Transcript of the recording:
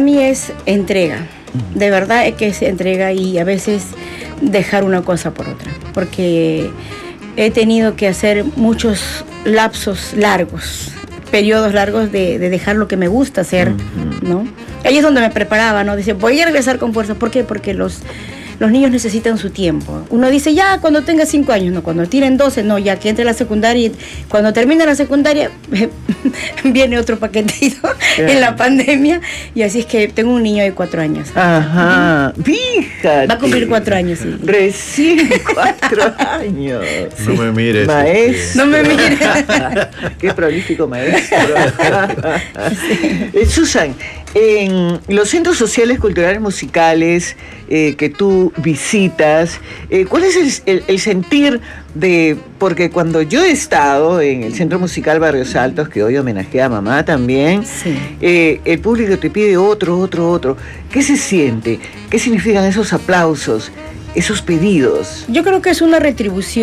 mí es entrega. De verdad es que es entrega y a veces dejar una cosa por otra. Porque he tenido que hacer muchos lapsos largos, periodos largos de dejar lo que me gusta hacer, ¿no? Ahí es donde me preparaba, ¿no? Dice, voy a regresar con fuerza. ¿Por qué? Porque los niños necesitan su tiempo. Uno dice, ya, cuando tenga 5 años, no, cuando tienen 12, no, ya que entre la secundaria. Y cuando termine la secundaria, viene otro paquetito en la pandemia. Y así es que tengo un niño de 4 años. Ajá, fíjate. Va a cumplir 4 años, sí. Recién 4 años. No me mires. Maestro. No me mires. Qué prolífico maestro. Susan, en los centros sociales, culturales, musicales que tú visitas, ¿cuál es el sentir de...? Porque cuando yo he estado en el Centro Musical Barrios Altos, que hoy homenajea a mamá también, Sí. El público te pide otro. ¿Qué se siente? ¿Qué significan esos aplausos, esos pedidos? Yo creo que es una retribución.